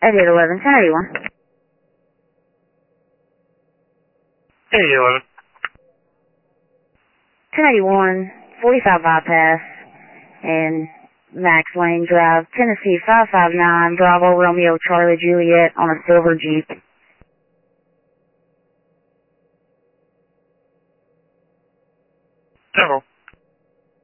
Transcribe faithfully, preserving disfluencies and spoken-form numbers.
eight eleven, ten eighty-one. eight eleven. ten eighty-one, forty-five bypass, and Max Lane Drive, Tennessee five five nine, Bravo Romeo Charlie Juliet on a silver Jeep. Several.